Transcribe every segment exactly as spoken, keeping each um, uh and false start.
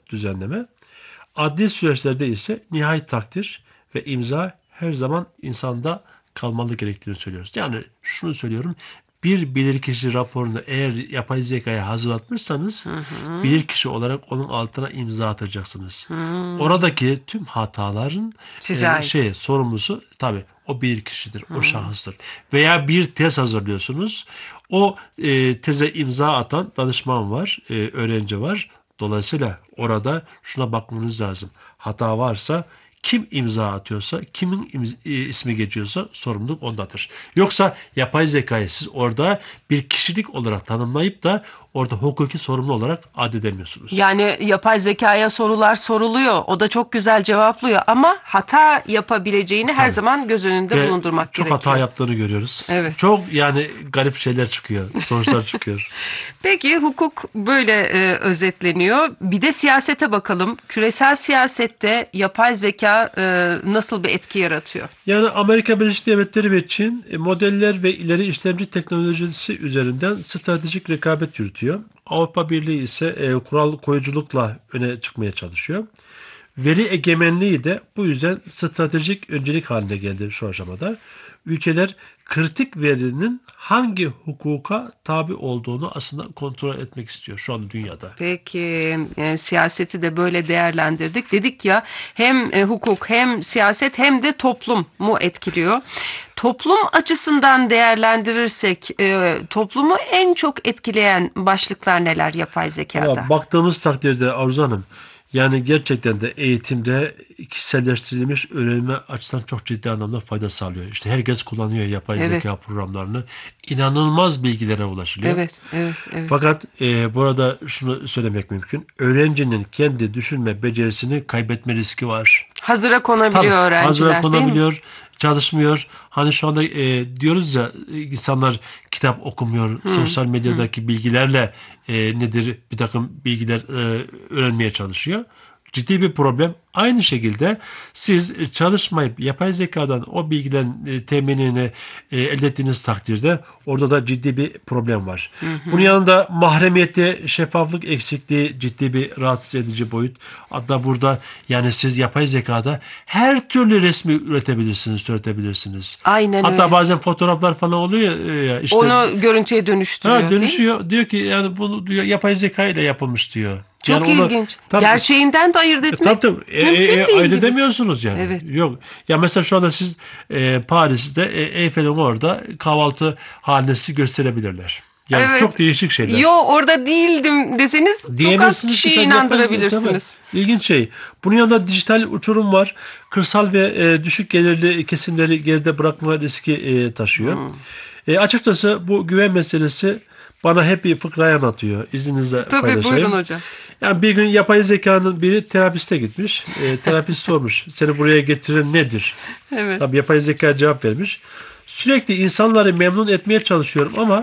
düzenleme. Adli süreçlerde ise nihai takdir ve imza her zaman insanda kalmalı gerektiğini söylüyoruz. Yani şunu söylüyorum. Bir bilirkişi raporunu eğer yapay zekaya hazırlatmışsanız hı hı. bilirkişi olarak onun altına imza atacaksınız. Hı. Oradaki tüm hataların e, şey sorumlusu tabii o bilirkişidir, hı. o şahıstır. Veya bir tez hazırlıyorsunuz. O e, teze imza atan danışman var, e, öğrenci var. Dolayısıyla orada şuna bakmanız lazım. Hata varsa kim imza atıyorsa, kimin imz- ismi geçiyorsa sorumluluk ondadır. Yoksa yapay zekayı siz orada bir kişilik olarak tanımlayıp da orada hukuki sorumlu olarak addedemiyorsunuz. Yani yapay zekaya sorular soruluyor. O da çok güzel cevaplıyor ama hata yapabileceğini Tabii. her zaman göz önünde Ve bulundurmak çok gerekiyor. Çok hata yaptığını görüyoruz. Evet. Çok yani garip şeyler çıkıyor, sonuçlar çıkıyor. Peki hukuk böyle e, özetleniyor. Bir de siyasete bakalım. Küresel siyasette yapay zeka e, nasıl bir etki yaratıyor? Yani Amerika Birleşik Devletleri ve Çin modeller ve ileri işlemci teknolojisi üzerinden stratejik rekabet yürütüyor. Avrupa Birliği ise e, kural koyuculukla öne çıkmaya çalışıyor. Veri egemenliği de bu yüzden stratejik öncelik haline geldi şu aşamada. Ülkeler kritik verinin hangi hukuka tabi olduğunu aslında kontrol etmek istiyor şu anda dünyada. Peki e, siyaseti de böyle değerlendirdik. Dedik ya hem e, hukuk hem siyaset hem de toplum mu etkiliyor? Toplum açısından değerlendirirsek e, toplumu en çok etkileyen başlıklar neler yapay zekada? Ama baktığımız takdirde Arzu Hanım, yani gerçekten de eğitimde kişiselleştirilmiş öğrenme açısından çok ciddi anlamda fayda sağlıyor. İşte herkes kullanıyor yapay evet. zeka programlarını. İnanılmaz bilgilere ulaşılıyor. Evet, evet, evet. Fakat e, burada şunu söylemek mümkün. Öğrencinin kendi düşünme becerisini kaybetme riski var. Hazıra konabiliyor Tabii, öğrenciler hazıra konabiliyor, çalışmıyor. Hani şu anda e, diyoruz ya insanlar kitap okumuyor. Hmm. Sosyal medyadaki hmm. bilgilerle e, nedir bir takım bilgiler e, öğrenmeye çalışıyor. Ciddi bir problem. Aynı şekilde siz çalışmayıp yapay zekadan o bilgilerin e, teminini e, elde ettiğiniz takdirde orada da ciddi bir problem var. Hı hı. Bunun yanında mahremiyette şeffaflık eksikliği ciddi bir rahatsız edici boyut. Hatta burada yani siz yapay zekada her türlü resmi üretebilirsiniz, türetebilirsiniz. Aynen Hatta öyle. bazen fotoğraflar falan oluyor ya. Işte, onu görüntüye dönüştürüyor. Ha, dönüşüyor. Diyor ki yani bunu diyor yapay zeka ile yapılmış diyor. Çok yani ilginç. Ona, tabii, Gerçeğinden de ayırt etmek tabii, tabii. mümkün e, e, değil ayırt gibi. edemiyorsunuz yani. Evet. Yok. Ya mesela şu anda siz e, Paris'te e, Eyfel'in orada kahvaltı hanesi gösterebilirler. Yani evet. Çok değişik şeyler. Yo orada değildim deseniz çok az kişiyi inandırabilirsiniz. İlginç şey. Bunun yanında dijital uçurum var. Kırsal ve e, düşük gelirli kesimleri geride bırakma riski e, taşıyor. Hmm. E, açıkçası bu güven meselesi bana hep bir fıkrayı anlatıyor. İzninizle Tabii, paylaşayım. Tabii buyurun hocam. Yani bir gün yapay zekanın biri terapiste gitmiş. E, terapist sormuş. Seni buraya getiren nedir? Evet. Tabii yapay zeka cevap vermiş. Sürekli insanları memnun etmeye çalışıyorum ama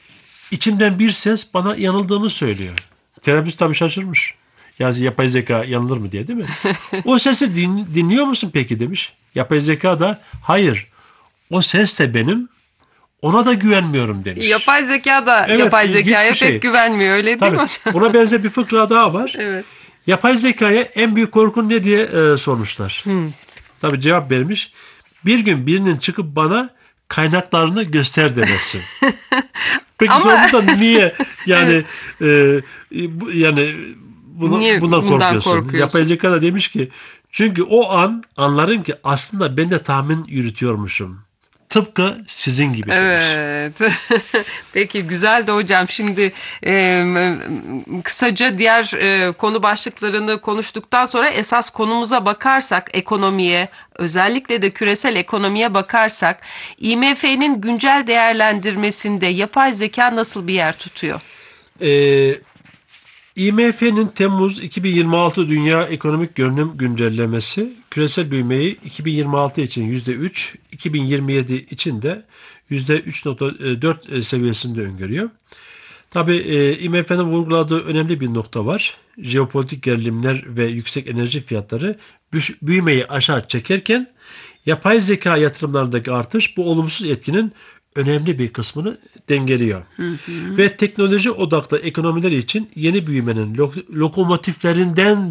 içimden bir ses bana yanıldığımı söylüyor. Terapist tabii şaşırmış. Yani yapay zeka yanılır mı diye değil mi? O sesi din, dinliyor musun peki demiş. Yapay zeka da hayır. O ses de benim. Ona da güvenmiyorum demiş. Yapay zeka da evet, yapay zekaya şey. pek güvenmiyor öyle Tabii, değil mi hocam? Buna benzer bir fıkra daha var. Evet. Yapay zekaya en büyük korkun ne diye e, sormuşlar. Hmm. Tabii cevap vermiş. Bir gün birinin çıkıp bana kaynaklarını göster demesi. Peki Ama... sordu da niye yani evet. e, bu, yani buna, niye bundan, bundan korkuyorsun? korkuyorsun? Yapay zeka da demiş ki çünkü o an anlarım ki aslında ben de tahmin yürütüyormuşum. Tıpkı sizin gibi demiş. Evet. Peki güzel de hocam. Şimdi e, kısaca diğer e, konu başlıklarını konuştuktan sonra esas konumuza bakarsak ekonomiye, özellikle de küresel ekonomiye bakarsak I M F'nin güncel değerlendirmesinde yapay zeka nasıl bir yer tutuyor? Eee I M F'nin Temmuz iki bin yirmi altı Dünya Ekonomik Görünüm Güncellemesi küresel büyümeyi iki bin yirmi altı için yüzde üç, iki bin yirmi yedi için de yüzde üç virgül dört seviyesinde öngörüyor. Tabii I M F'nin vurguladığı önemli bir nokta var. Jeopolitik gerilimler ve yüksek enerji fiyatları büyümeyi aşağı çekerken yapay zeka yatırımlarındaki artış bu olumsuz etkinin önemli bir kısmını dengeliyor. Hı hı. Ve teknoloji odaklı ekonomiler için yeni büyümenin lok- lokomotiflerinden